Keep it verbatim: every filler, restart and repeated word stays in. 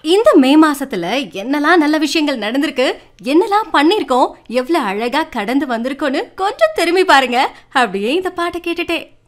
இந்த மே மாசத்துல என்னெல்லாம் நல்ல விஷயங்கள் நடந்திருக்கு, என்னெல்லாம் பண்ணிருக்கோம், எவ்வளவு அழகா கடந்து வந்திருக்கோன்னு கொஞ்சம் திரும்பி பாருங்க. அப்படியே இந்த பாட்டை கேட்டுட்டே